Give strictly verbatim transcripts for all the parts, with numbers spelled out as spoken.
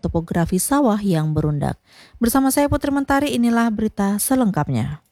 topografi sawah yang berundak. Bersama saya Putri Mentari, inilah berita selengkapnya.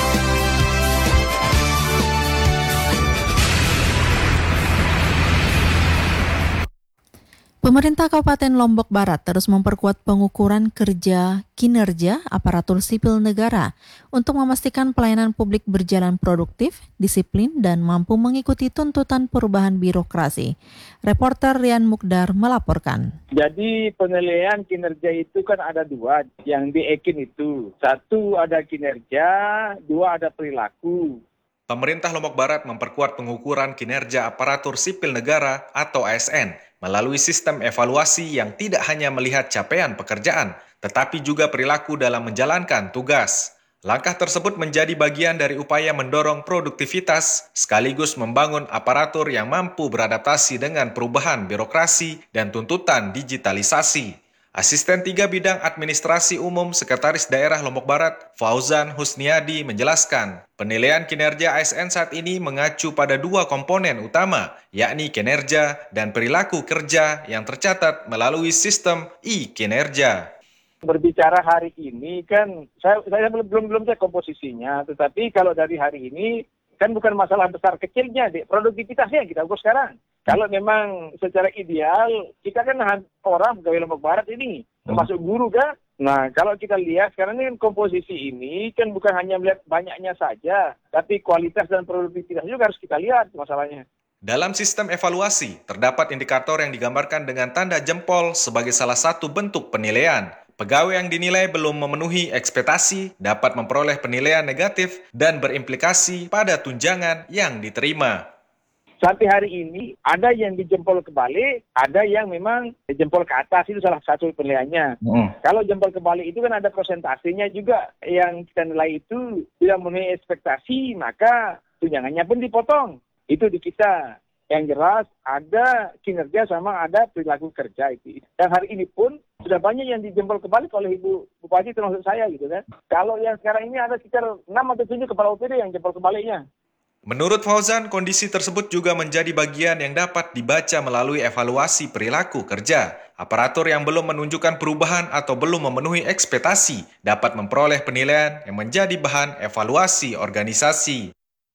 Pemerintah Kabupaten Lombok Barat terus memperkuat pengukuran kerja kinerja aparatur sipil negara untuk memastikan pelayanan publik berjalan produktif, disiplin, dan mampu mengikuti tuntutan perubahan birokrasi. Reporter Rian Mukdar melaporkan. Jadi penilaian kinerja itu kan ada dua yang di-ekin itu. Satu ada kinerja, dua ada perilaku. Pemerintah Lombok Barat memperkuat pengukuran kinerja aparatur sipil negara atau A S N melalui sistem evaluasi yang tidak hanya melihat capaian pekerjaan, tetapi juga perilaku dalam menjalankan tugas. Langkah tersebut menjadi bagian dari upaya mendorong produktivitas, sekaligus membangun aparatur yang mampu beradaptasi dengan perubahan birokrasi dan tuntutan digitalisasi. Asisten tiga bidang administrasi umum Sekretaris Daerah Lombok Barat, Fauzan Husniadi menjelaskan, penilaian kinerja A S N saat ini mengacu pada dua komponen utama, yakni kinerja dan perilaku kerja yang tercatat melalui sistem e-kinerja. Berbicara hari ini kan, saya, saya belum belum belum cek komposisinya, tetapi kalau dari hari ini kan bukan masalah besar kecilnya, dek. Produktivitasnya kita ukur sekarang. Kalau memang secara ideal, kita kan orang pegawai Lombok Barat ini, termasuk guru kan. Nah, kalau kita lihat sekarang ini komposisi ini kan bukan hanya melihat banyaknya saja, tapi kualitas dan produktivitas juga harus kita lihat masalahnya. Dalam sistem evaluasi, terdapat indikator yang digambarkan dengan tanda jempol sebagai salah satu bentuk penilaian. Pegawai yang dinilai belum memenuhi ekspektasi dapat memperoleh penilaian negatif dan berimplikasi pada tunjangan yang diterima. Sampai hari ini ada yang dijempol kebalik, ada yang memang jempol ke atas, itu salah satu penilaiannya. Hmm. Kalau jempol kebalik itu kan ada persentasenya juga, yang kita nilai itu tidak memenuhi ekspektasi, maka tunjangannya pun dipotong. Itu di kita. Yang jelas ada kinerja sama ada perilaku kerja itu. Dan hari ini pun sudah banyak yang dijempol kebalik oleh Ibu Bupati termasuk saya gitu kan. Kalau yang sekarang ini ada sekitar enam atau tujuh kepala O P D yang jempol kebaliknya. Menurut Fauzan, kondisi tersebut juga menjadi bagian yang dapat dibaca melalui evaluasi perilaku kerja. Aparatur yang belum menunjukkan perubahan atau belum memenuhi ekspektasi dapat memperoleh penilaian yang menjadi bahan evaluasi organisasi.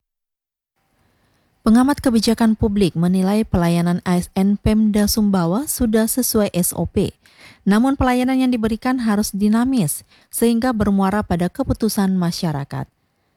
Pengamat kebijakan publik menilai pelayanan A S N Pemda Sumbawa sudah sesuai S O P. Namun pelayanan yang diberikan harus dinamis, sehingga bermuara pada keputusan masyarakat.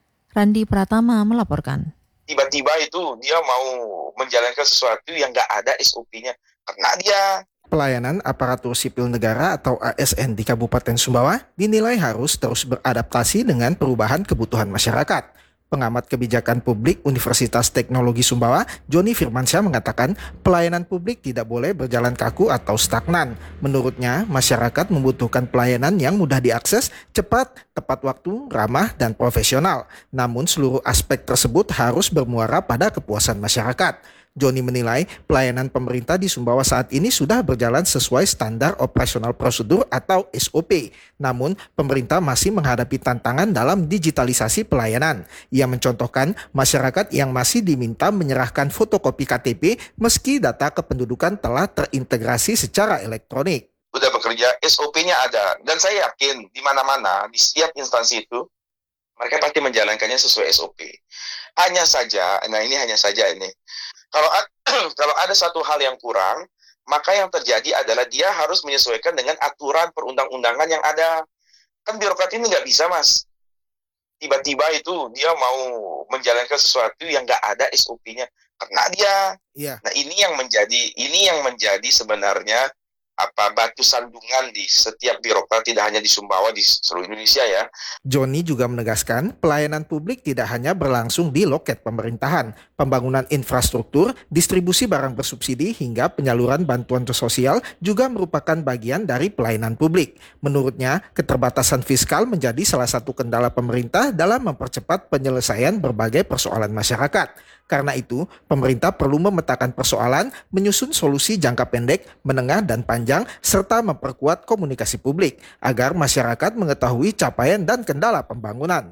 Randi Pratama melaporkan. Tiba-tiba itu dia mau menjalankan sesuatu yang nggak ada S O P-nya. Karena dia... Pelayanan aparatur sipil negara atau A S N di Kabupaten Sumbawa dinilai harus terus beradaptasi dengan perubahan kebutuhan masyarakat. Pengamat kebijakan publik Universitas Teknologi Sumbawa, Joni Firmansyah mengatakan pelayanan publik tidak boleh berjalan kaku atau stagnan. Menurutnya, masyarakat membutuhkan pelayanan yang mudah diakses, cepat, tepat waktu, ramah, dan profesional. Namun seluruh aspek tersebut harus bermuara pada kepuasan masyarakat. Joni menilai pelayanan pemerintah di Sumbawa saat ini sudah berjalan sesuai standar operasional prosedur atau S O P. Namun, pemerintah masih menghadapi tantangan dalam digitalisasi pelayanan. Ia mencontohkan masyarakat yang masih diminta menyerahkan fotokopi K T P meski data kependudukan telah terintegrasi secara elektronik. Sudah bekerja, S O P-nya ada. Dan saya yakin di mana-mana, di setiap instansi itu, mereka pasti menjalankannya sesuai S O P. Hanya saja, nah ini hanya saja ini, Kalau kalau ada satu hal yang kurang, maka yang terjadi adalah dia harus menyesuaikan dengan aturan perundang-undangan yang ada. Kan birokrat ini nggak bisa, Mas. Tiba-tiba itu dia mau menjalankan sesuatu yang nggak ada S O P-nya. Karena dia. Yeah. Nah ini yang menjadi ini yang menjadi sebenarnya apa batu sandungan di setiap birokrat, tidak hanya di Sumbawa, di seluruh Indonesia ya. Joni juga menegaskan pelayanan publik tidak hanya berlangsung di loket pemerintahan. Pembangunan infrastruktur, distribusi barang bersubsidi hingga penyaluran bantuan sosial juga merupakan bagian dari pelayanan publik. Menurutnya, keterbatasan fiskal menjadi salah satu kendala pemerintah dalam mempercepat penyelesaian berbagai persoalan masyarakat. Karena itu, pemerintah perlu memetakan persoalan, menyusun solusi jangka pendek, menengah, dan panjang, serta memperkuat komunikasi publik agar masyarakat mengetahui capaian dan kendala pembangunan.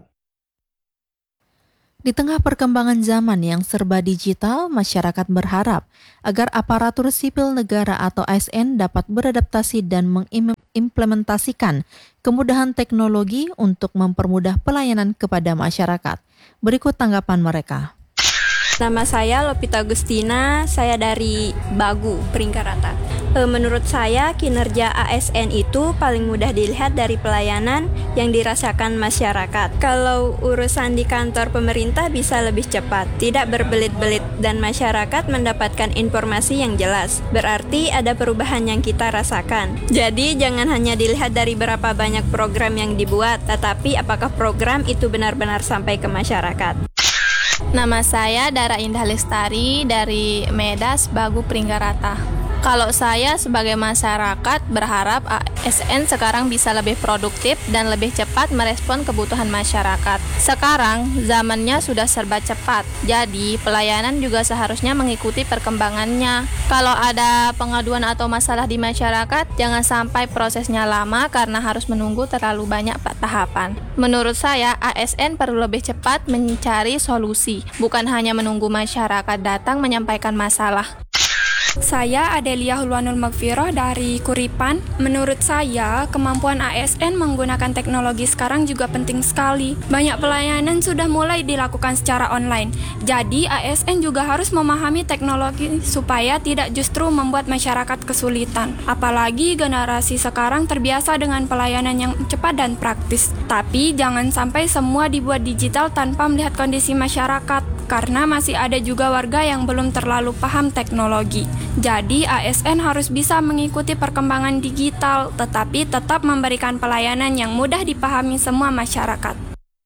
Di tengah perkembangan zaman yang serba digital, masyarakat berharap agar aparatur sipil negara atau A S N dapat beradaptasi dan mengimplementasikan mengimplementasikan kemudahan teknologi untuk mempermudah pelayanan kepada masyarakat. Berikut tanggapan mereka. Nama saya Lopita Agustina, saya dari Bagu, Peringkarata. E, menurut saya, kinerja A S N itu paling mudah dilihat dari pelayanan yang dirasakan masyarakat. Kalau urusan di kantor pemerintah bisa lebih cepat, tidak berbelit-belit, dan masyarakat mendapatkan informasi yang jelas. Berarti ada perubahan yang kita rasakan. Jadi, jangan hanya dilihat dari berapa banyak program yang dibuat, tetapi apakah program itu benar-benar sampai ke masyarakat. Nama saya Dara Indah Lestari dari Medas, Bagu, Peringkarata. Kalau saya sebagai masyarakat berharap A S N sekarang bisa lebih produktif dan lebih cepat merespon kebutuhan masyarakat. Sekarang zamannya sudah serba cepat, jadi pelayanan juga seharusnya mengikuti perkembangannya. Kalau ada pengaduan atau masalah di masyarakat, jangan sampai prosesnya lama karena harus menunggu terlalu banyak tahapan. Menurut saya, A S N perlu lebih cepat mencari solusi, bukan hanya menunggu masyarakat datang menyampaikan masalah. Saya Adelia Hulwanul Magfiroh dari Kuripan. Menurut saya, kemampuan A S N menggunakan teknologi sekarang juga penting sekali. Banyak pelayanan sudah mulai dilakukan secara online. Jadi, A S N juga harus memahami teknologi supaya tidak justru membuat masyarakat kesulitan. Apalagi generasi sekarang terbiasa dengan pelayanan yang cepat dan praktis. Tapi, jangan sampai semua dibuat digital tanpa melihat kondisi masyarakat, karena masih ada juga warga yang belum terlalu paham teknologi. Jadi A S N harus bisa mengikuti perkembangan digital, tetapi tetap memberikan pelayanan yang mudah dipahami semua masyarakat.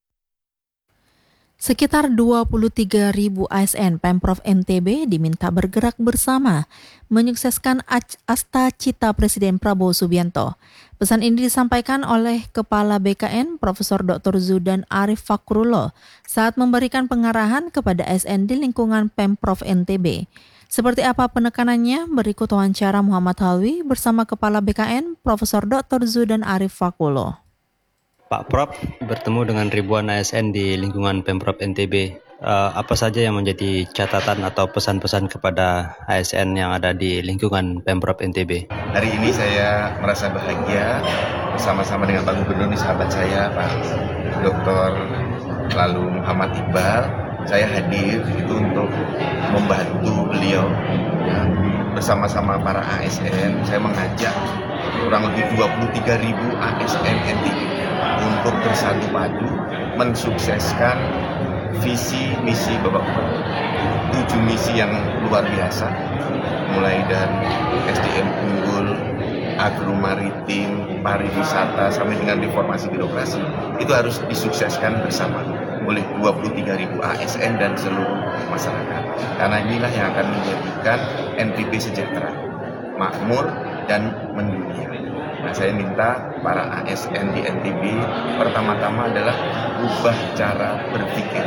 Sekitar dua puluh tiga ribu A S N Pemprov N T B diminta bergerak bersama menyukseskan Asta Cita Presiden Prabowo Subianto. Pesan ini disampaikan oleh Kepala B K N Profesor Doktor Zudan Arif Fakrullah saat memberikan pengarahan kepada A S N di lingkungan Pemprov N T B. Seperti apa penekanannya? Berikut wawancara Muhammad Halwi bersama Kepala B K N Profesor Doktor Zudan Arif Fakrullah. Pak Prof bertemu dengan ribuan A S N di lingkungan Pemprov N T B. Uh, apa saja yang menjadi catatan atau pesan-pesan kepada A S N yang ada di lingkungan Pemprov N T B? Hari ini saya merasa bahagia bersama-sama dengan Pak Gubernur, sahabat saya, Pak Doktor lalu Muhammad Iqbal. Saya hadir itu untuk membantu beliau ya, bersama-sama para A S N. Saya mengajak kurang lebih dua puluh tiga ribu A S N N T B untuk bersatu padu mensukseskan visi misi Bapak Gubernur. Tujuh misi yang luar biasa, mulai dari S D M unggul, agromaritim, pariwisata, sampai dengan reformasi birokrasi, itu harus disukseskan bersama oleh dua puluh tiga ribu A S N dan seluruh masyarakat. Karena inilah yang akan menjadikan N T B sejahtera, makmur, dan mendunia. Nah, saya minta para A S N di N T B pertama-tama adalah ubah cara berpikir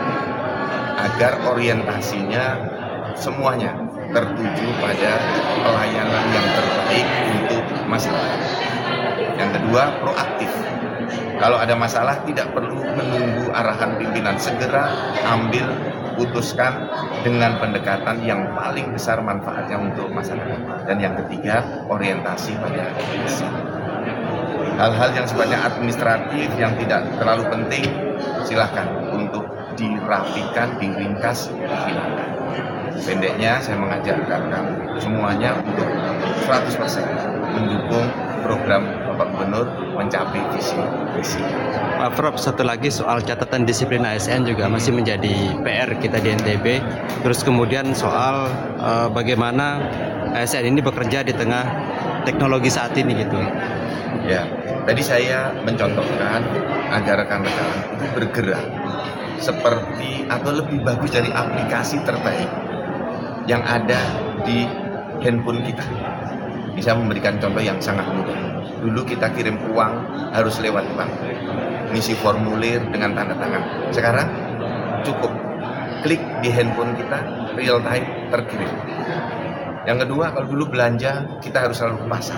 agar orientasinya semuanya tertuju pada pelayanan yang terbaik untuk masyarakat. Yang kedua, proaktif. Kalau ada masalah tidak perlu menunggu arahan pimpinan, segera ambil, putuskan dengan pendekatan yang paling besar manfaatnya untuk masyarakat. Dan yang ketiga, orientasi pada visi. Hal-hal yang sifatnya administratif yang tidak terlalu penting, silakan untuk dirapikan, diringkas, dihilangkan. Pendeknya, saya mengajak rekan-rekan semuanya untuk seratus persen mendukung program Bapak Gubernur mencapai visi misi. Pak Prof, satu lagi soal catatan disiplin A S N juga masih menjadi P R kita di N T B. Terus kemudian soal uh, bagaimana A S N ini bekerja di tengah teknologi saat ini gitu. Ya, tadi saya mencontohkan agar rekan-rekan itu bergerak seperti atau lebih bagus dari aplikasi terbaik yang ada di handphone kita. Bisa memberikan contoh yang sangat mudah. Dulu kita kirim uang harus lewat bank, ngisi formulir dengan tanda tangan. Sekarang cukup klik di handphone kita, real time terkirim. Yang kedua, kalau dulu belanja kita harus selalu ke pasar,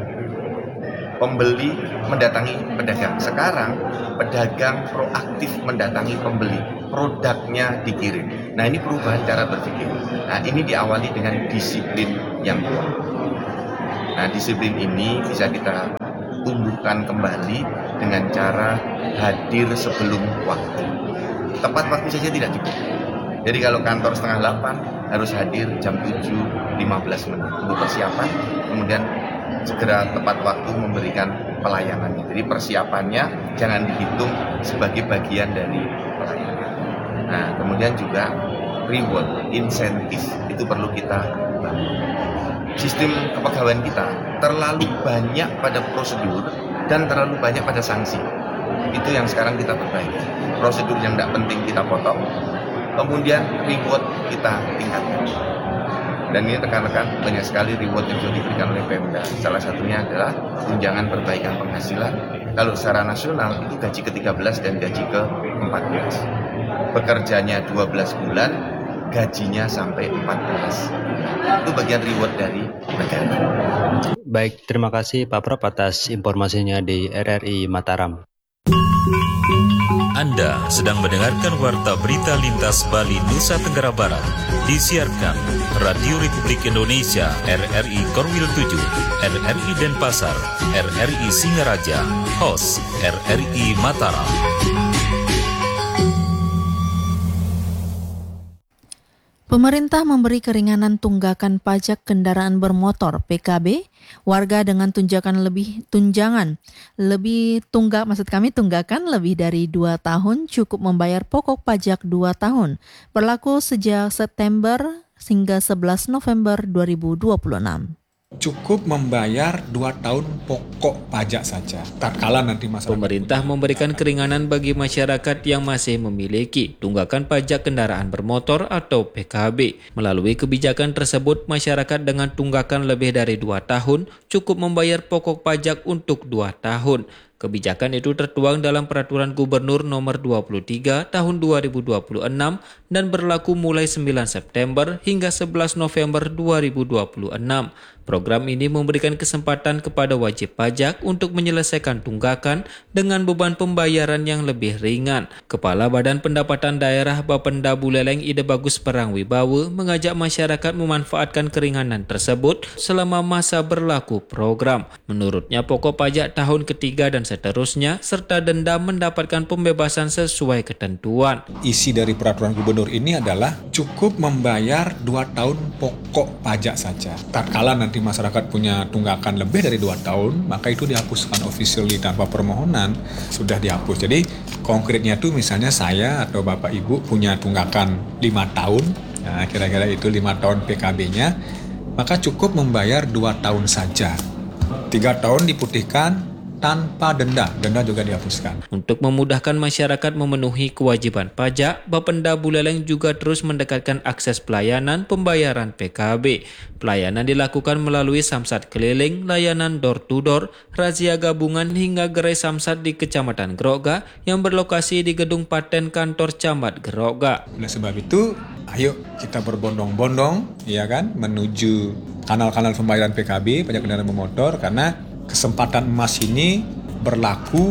pembeli mendatangi pedagang. Sekarang pedagang proaktif mendatangi pembeli, produknya dikirim. Nah, ini perubahan cara berpikir. Nah, ini diawali dengan disiplin yang kuat. Nah, disiplin ini bisa kita tumbuhkan kembali dengan cara hadir sebelum waktu. Tepat waktu saja tidak cukup. Jadi kalau kantor setengah delapan harus hadir jam tujuh lima belas menit untuk persiapan, kemudian segera tepat waktu memberikan pelayanannya. Jadi persiapannya jangan dihitung sebagai bagian dari pelayanan. Nah, kemudian juga reward, insentif itu perlu kita bangun. Sistem kepegawaian kita terlalu banyak pada prosedur dan terlalu banyak pada sanksi. Itu yang sekarang kita perbaiki. Prosedur yang tidak penting kita potong, kemudian reward kita tingkatkan. Dan ini rekan-rekan banyak sekali reward yang sudah diberikan oleh Pemda. Salah satunya adalah tunjangan perbaikan penghasilan. Kalau secara nasional itu gaji ke tiga belas dan gaji ke empat belas. Bekerjanya dua belas bulan, gajinya sampai empat belas. Itu bagian reward dari negara. Baik, terima kasih Pak Prof atas informasinya di R R I Mataram. Anda sedang mendengarkan Warta Berita Lintas Bali Nusa Tenggara Barat. Disiarkan Radio Republik Indonesia R R I Korwil tujuh, R R I Denpasar, R R I Singaraja, host R R I Mataram. Pemerintah memberi keringanan tunggakan pajak kendaraan bermotor P K B, warga dengan tunjangan lebih tunjangan lebih tunggak maksud kami tunggakan lebih dari dua tahun cukup membayar pokok pajak dua tahun, berlaku sejak September hingga sebelas November dua ribu dua puluh enam. Cukup membayar dua tahun pokok pajak saja. Tatkala nanti masyarakat. Pemerintah memberikan keringanan bagi masyarakat yang masih memiliki tunggakan pajak kendaraan bermotor atau P K B. Melalui kebijakan tersebut, masyarakat dengan tunggakan lebih dari dua tahun cukup membayar pokok pajak untuk dua tahun. Kebijakan itu tertuang dalam Peraturan Gubernur Nomor dua puluh tiga Tahun dua ribu dua puluh enam dan berlaku mulai sembilan September hingga sebelas November dua ribu dua puluh enam. Program ini memberikan kesempatan kepada wajib pajak untuk menyelesaikan tunggakan dengan beban pembayaran yang lebih ringan. Kepala Badan Pendapatan Daerah Bapenda Buleleng Ide Bagus Perangwibawa mengajak masyarakat memanfaatkan keringanan tersebut selama masa berlaku program. Menurutnya pokok pajak tahun ketiga dan seterusnya serta denda mendapatkan pembebasan sesuai ketentuan. Isi dari peraturan gubernur ini adalah cukup membayar dua tahun pokok pajak saja. Tatkala nanti masyarakat punya tunggakan lebih dari dua tahun, maka itu dihapuskan officially tanpa permohonan, sudah dihapus. Jadi konkretnya itu misalnya saya atau Bapak Ibu punya tunggakan lima tahun, nah, kira-kira itu lima tahun P K B-nya, maka cukup membayar dua tahun saja. Tiga tahun diputihkan tanpa denda, denda juga dihapuskan. Untuk memudahkan masyarakat memenuhi kewajiban pajak, Bapenda Buleleng juga terus mendekatkan akses pelayanan pembayaran P K B. Pelayanan dilakukan melalui samsat keliling, layanan door-to-door, razia gabungan hingga gerai samsat di Kecamatan Geroga yang berlokasi di Gedung Paten Kantor Camat Geroga. Oleh sebab itu, ayo kita berbondong-bondong, ya kan, menuju kanal-kanal pembayaran P K B, pajak kendaraan bermotor, karena kesempatan emas ini berlaku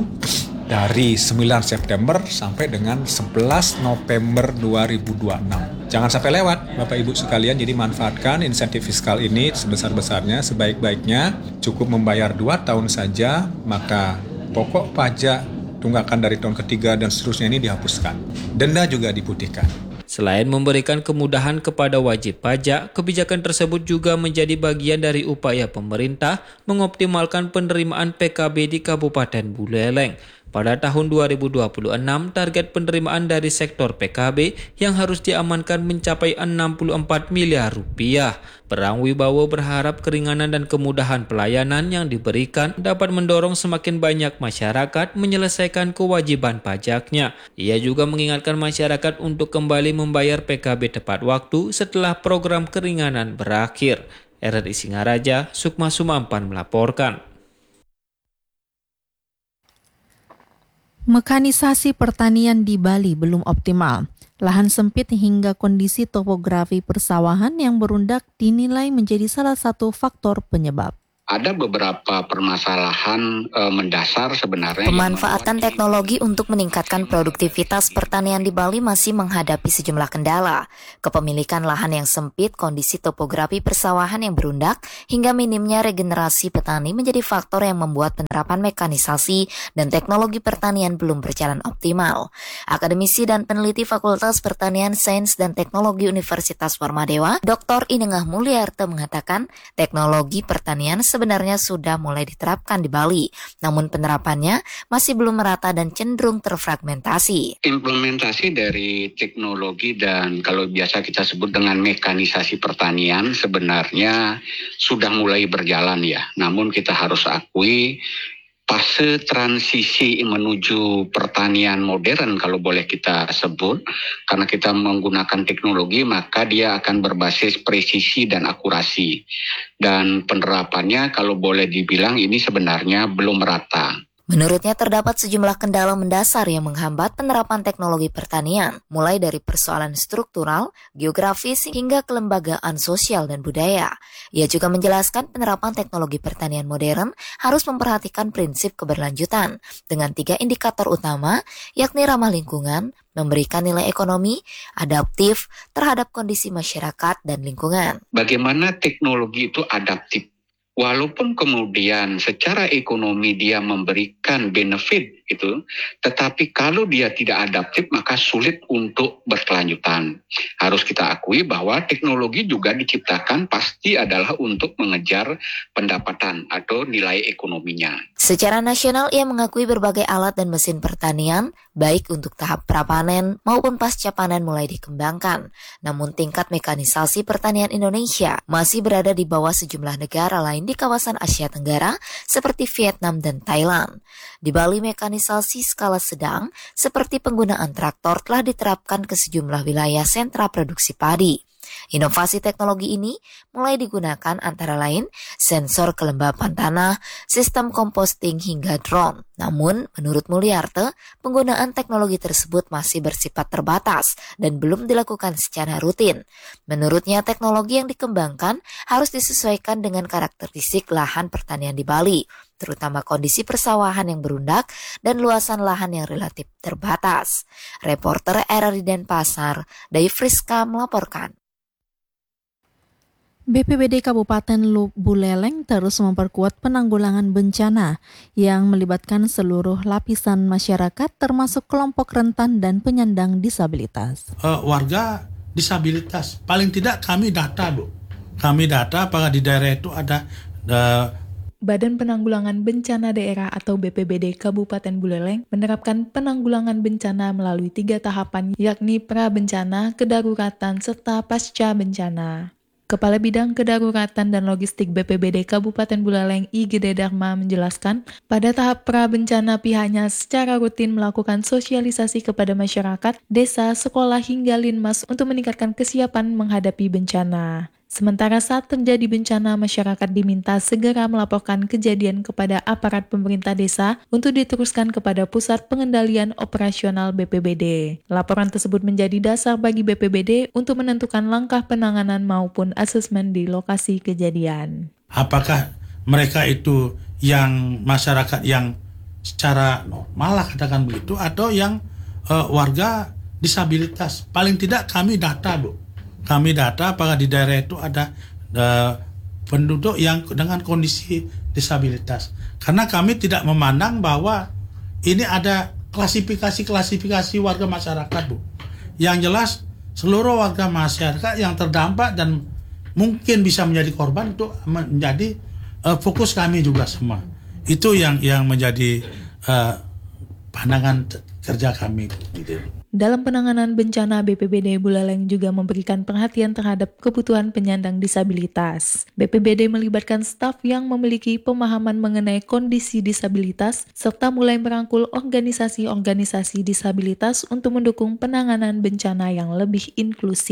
dari sembilan September sampai dengan sebelas November dua ribu dua puluh enam. Jangan sampai lewat Bapak Ibu sekalian, jadi manfaatkan insentif fiskal ini sebesar-besarnya, sebaik-baiknya. Cukup membayar dua tahun saja, maka pokok pajak tunggakan dari tahun ketiga dan seterusnya ini dihapuskan. Denda juga diputihkan. Selain memberikan kemudahan kepada wajib pajak, kebijakan tersebut juga menjadi bagian dari upaya pemerintah mengoptimalkan penerimaan P K B di Kabupaten Buleleng. Pada tahun dua ribu dua puluh enam, target penerimaan dari sektor P K B yang harus diamankan mencapai enam puluh empat miliar rupiah. Perangwibawa berharap keringanan dan kemudahan pelayanan yang diberikan dapat mendorong semakin banyak masyarakat menyelesaikan kewajiban pajaknya. Ia juga mengingatkan masyarakat untuk kembali membayar P K B tepat waktu setelah program keringanan berakhir. R R I Singaraja, Sukma Sumampan melaporkan. Mekanisasi pertanian di Bali belum optimal. Lahan sempit hingga kondisi topografi persawahan yang berundak dinilai menjadi salah satu faktor penyebab. ada beberapa permasalahan e, mendasar sebenarnya. Pemanfaatan teknologi untuk meningkatkan produktivitas pertanian di Bali masih menghadapi sejumlah kendala. Kepemilikan lahan yang sempit, kondisi topografi persawahan yang berundak, hingga minimnya regenerasi petani menjadi faktor yang membuat penerapan mekanisasi dan teknologi pertanian belum berjalan optimal. Akademisi dan peneliti Fakultas Pertanian, Sains dan Teknologi Universitas Warmadewa, Doktor Inengah Mulyarta mengatakan, teknologi pertanian sebenarnya sudah mulai diterapkan di Bali, namun penerapannya masih belum merata dan cenderung terfragmentasi. Implementasi dari teknologi dan kalau biasa kita sebut dengan mekanisasi pertanian sebenarnya sudah mulai berjalan ya. Namun kita harus akui fase transisi menuju pertanian modern kalau boleh kita sebut, karena kita menggunakan teknologi maka dia akan berbasis presisi dan akurasi. Dan penerapannya kalau boleh dibilang ini sebenarnya belum merata. Menurutnya terdapat sejumlah kendala mendasar yang menghambat penerapan teknologi pertanian, mulai dari persoalan struktural, geografis, hingga kelembagaan sosial dan budaya. Ia juga menjelaskan penerapan teknologi pertanian modern harus memperhatikan prinsip keberlanjutan dengan tiga indikator utama, yakni ramah lingkungan, memberikan nilai ekonomi, adaptif terhadap kondisi masyarakat dan lingkungan. Bagaimana teknologi itu adaptif? Walaupun kemudian secara ekonomi dia memberikan benefit itu, tetapi kalau dia tidak adaptif maka sulit untuk berkelanjutan. Harus kita akui bahwa teknologi juga diciptakan pasti adalah untuk mengejar pendapatan atau nilai ekonominya. Secara nasional ia mengakui berbagai alat dan mesin pertanian, baik untuk tahap prapanen maupun pasca panen mulai dikembangkan. Namun tingkat mekanisasi pertanian Indonesia masih berada di bawah sejumlah negara lain di kawasan Asia Tenggara seperti Vietnam dan Thailand. Di Bali mekanisasi skala sedang seperti penggunaan traktor telah diterapkan ke sejumlah wilayah sentra produksi padi. Inovasi teknologi ini mulai digunakan antara lain sensor kelembapan tanah, sistem composting hingga drone. Namun, menurut Mulyarta, penggunaan teknologi tersebut masih bersifat terbatas dan belum dilakukan secara rutin. Menurutnya, teknologi yang dikembangkan harus disesuaikan dengan karakteristik lahan pertanian di Bali, terutama kondisi persawahan yang berundak dan luasan lahan yang relatif terbatas. Reporter R R I Denpasar, Dai Friska melaporkan. B P B D Kabupaten Buleleng terus memperkuat penanggulangan bencana yang melibatkan seluruh lapisan masyarakat termasuk kelompok rentan dan penyandang disabilitas. Uh, warga disabilitas, paling tidak kami data Bu. Kami data apakah di daerah itu ada uh, Badan Penanggulangan Bencana Daerah atau B P B D Kabupaten Buleleng menerapkan penanggulangan bencana melalui tiga tahapan yakni pra-bencana, kedaruratan, serta pasca bencana. Kepala Bidang Kedaruratan dan Logistik B P B D Kabupaten Buleleng I Gede Dharma menjelaskan, pada tahap pra-bencana pihaknya secara rutin melakukan sosialisasi kepada masyarakat, desa, sekolah hingga linmas untuk meningkatkan kesiapan menghadapi bencana. Sementara saat terjadi bencana, masyarakat diminta segera melaporkan kejadian kepada aparat pemerintah desa untuk diteruskan kepada Pusat Pengendalian Operasional B P B D. Laporan tersebut menjadi dasar bagi B P B D untuk menentukan langkah penanganan maupun asesmen di lokasi kejadian. Apakah mereka itu yang masyarakat yang secara normal lah katakan begitu atau yang uh, warga disabilitas? Paling tidak kami data Bu. Kami data apakah di daerah itu ada uh, penduduk yang dengan kondisi disabilitas. Karena kami tidak memandang bahwa ini ada klasifikasi-klasifikasi warga masyarakat, Bu. Yang jelas seluruh warga masyarakat yang terdampak dan mungkin bisa menjadi korban itu menjadi uh, fokus kami juga semua. Itu yang yang menjadi uh, pandangan t- kerja kami, gitu. Dalam penanganan bencana, B P B D Buleleng juga memberikan perhatian terhadap kebutuhan penyandang disabilitas. B P B D melibatkan staf yang memiliki pemahaman mengenai kondisi disabilitas, serta mulai merangkul organisasi-organisasi disabilitas untuk mendukung penanganan bencana yang lebih inklusif.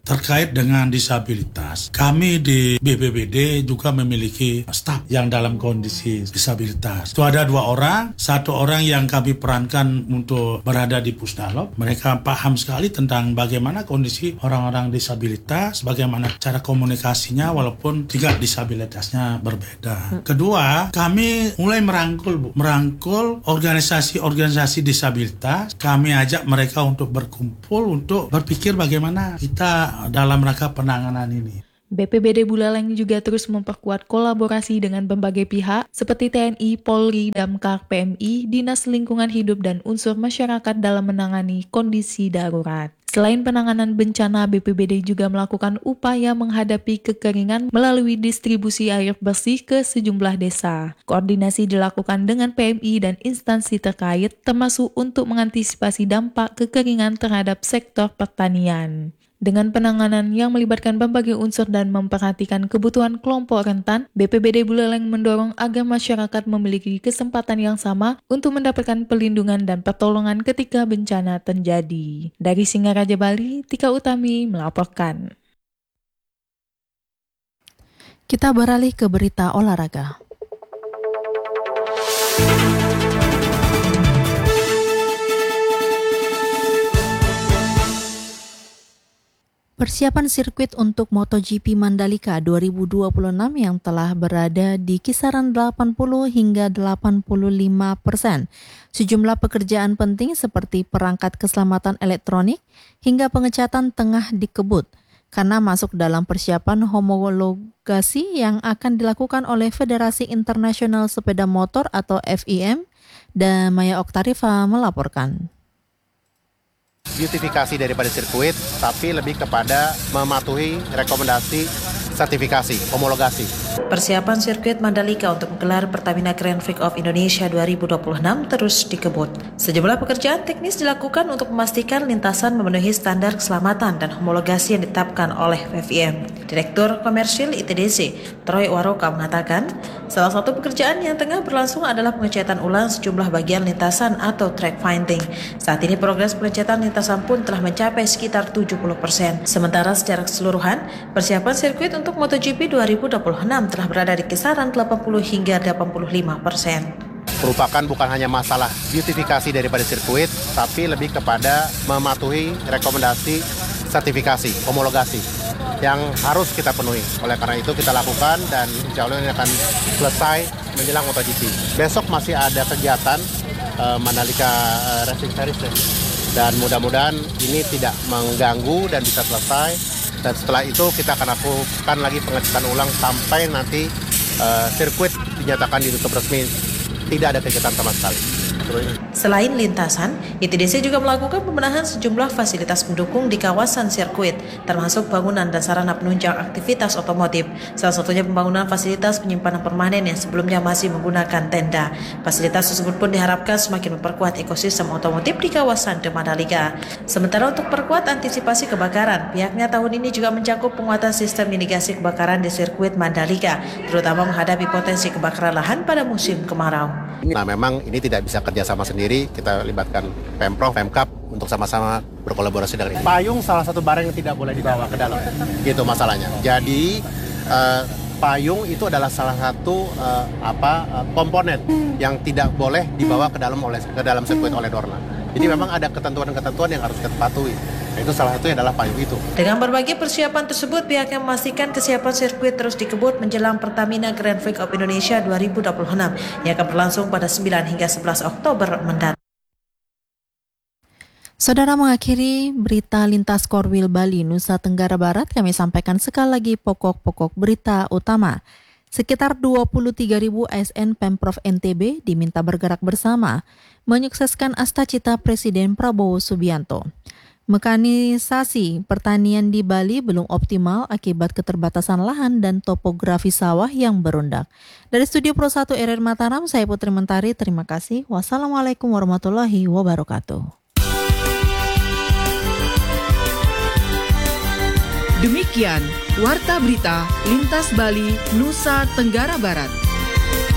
terkait dengan disabilitas. Kami di B P B D juga memiliki staf yang dalam kondisi disabilitas. Itu ada dua orang, satu orang yang kami perankan untuk berada di Pusdalop. Mereka paham sekali tentang bagaimana kondisi orang-orang disabilitas, bagaimana cara komunikasinya walaupun tingkat disabilitasnya berbeda. Kedua, kami mulai merangkul, Bu. Merangkul organisasi-organisasi disabilitas. Kami ajak mereka untuk berkumpul, untuk berpikir bagaimana kita dalam rangka penanganan ini. B P B D Buleleng juga terus memperkuat kolaborasi dengan berbagai pihak seperti T N I, Polri, Damkar, P M I, Dinas Lingkungan Hidup, dan unsur masyarakat dalam menangani kondisi darurat. Selain penanganan bencana, B P B D juga melakukan upaya menghadapi kekeringan melalui distribusi air bersih ke sejumlah desa. Koordinasi dilakukan dengan P M I dan instansi terkait, termasuk untuk mengantisipasi dampak kekeringan terhadap sektor pertanian. Dengan penanganan yang melibatkan berbagai unsur dan memperhatikan kebutuhan kelompok rentan, B P B D Buleleng mendorong agar masyarakat memiliki kesempatan yang sama untuk mendapatkan perlindungan dan pertolongan ketika bencana terjadi. Dari Singaraja, Bali, Tika Utami melaporkan. Kita beralih ke berita olahraga. Persiapan sirkuit untuk MotoGP Mandalika dua ribu dua puluh enam yang telah berada di kisaran delapan puluh hingga delapan puluh lima persen. Sejumlah pekerjaan penting seperti perangkat keselamatan elektronik hingga pengecatan tengah dikebut karena masuk dalam persiapan homologasi yang akan dilakukan oleh Federasi Internasional Sepeda Motor atau F I M, dan Maya Oktarifa melaporkan. Beautifikasi daripada sirkuit, tapi lebih kepada mematuhi rekomendasi sertifikasi, homologasi. Persiapan sirkuit Mandalika untuk menggelar Pertamina Grand Prix of Indonesia dua ribu dua puluh enam terus dikebut. Sejumlah pekerjaan teknis dilakukan untuk memastikan lintasan memenuhi standar keselamatan dan homologasi yang ditetapkan oleh F I M. Direktur Komersil I T D C, Troy Waroka, mengatakan, salah satu pekerjaan yang tengah berlangsung adalah pengecatan ulang sejumlah bagian lintasan atau track finding. Saat ini progres pengecatan lintasan pun telah mencapai sekitar tujuh puluh persen. Sementara secara keseluruhan, persiapan sirkuit untuk MotoGP dua ribu dua puluh enam telah berada di kisaran delapan puluh hingga delapan puluh lima persen. Merupakan bukan hanya masalah beautifikasi daripada sirkuit, tapi lebih kepada mematuhi rekomendasi sertifikasi, homologasi yang harus kita penuhi. Oleh karena itu kita lakukan dan insya Allah ini akan selesai menjelang MotoGP. Besok masih ada kegiatan uh, Mandalika uh, Racing Series dan mudah-mudahan ini tidak mengganggu dan bisa selesai. Dan setelah itu kita akan lakukan lagi pengecekan ulang sampai nanti uh, sirkuit dinyatakan ditutup resmi, tidak ada kegiatan sama sekali. Selain lintasan, I T D C juga melakukan pembenahan sejumlah fasilitas pendukung di kawasan sirkuit, termasuk bangunan dan sarana penunjang aktivitas otomotif. Salah satunya pembangunan fasilitas penyimpanan permanen yang sebelumnya masih menggunakan tenda. Fasilitas tersebut pun diharapkan semakin memperkuat ekosistem otomotif di kawasan The Mandalika. Sementara untuk perkuat antisipasi kebakaran, pihaknya tahun ini juga mencakup penguatan sistem mitigasi kebakaran di sirkuit Mandalika, terutama menghadapi potensi kebakaran lahan pada musim kemarau. Nah, memang ini tidak bisa kerjasama sendiri, kita libatkan Pemprov, Pemkap untuk sama-sama berkolaborasi dengan ini. Payung salah satu barang yang tidak boleh dibawa ke dalam, gitu masalahnya. Jadi uh, payung itu adalah salah satu uh, apa uh, komponen yang tidak boleh dibawa ke dalam oleh ke dalam sirkuit oleh Dorna. Jadi memang ada ketentuan-ketentuan yang harus kita patuhi. Itu salah satunya adalah payung itu. Dengan berbagai persiapan tersebut, pihaknya memastikan kesiapan sirkuit terus dikebut menjelang Pertamina Grand Prix of Indonesia dua ribu dua puluh enam yang akan berlangsung pada sembilan hingga sebelas Oktober mendatang. Saudara, mengakhiri berita lintas Korwil Bali, Nusa Tenggara Barat, kami sampaikan sekali lagi pokok-pokok berita utama. Sekitar dua puluh tiga ribu A S N Pemprov N T B diminta bergerak bersama menyukseskan Astacita Presiden Prabowo Subianto. Mekanisasi pertanian di Bali belum optimal akibat keterbatasan lahan dan topografi sawah yang berundak. Dari Studio Pro satu R R Mataram, saya Putri Mentari, terima kasih. Wassalamualaikum warahmatullahi wabarakatuh. Demikian Warta Berita Lintas Bali, Nusa Tenggara Barat.